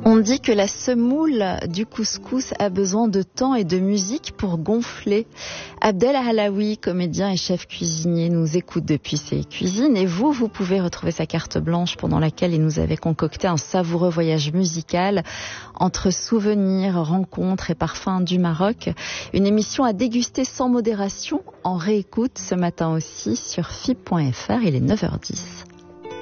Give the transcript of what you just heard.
On dit que la semoule du couscous a besoin de temps et de musique pour gonfler. Abdel Alaoui, comédien et chef cuisinier, nous écoute depuis ses cuisines. Et vous pouvez retrouver sa carte blanche pendant laquelle il nous avait concocté un savoureux voyage musical entre souvenirs, rencontres et parfums du Maroc. Une émission à déguster sans modération, en réécoute ce matin aussi sur FIP.fr. Il est 9h10.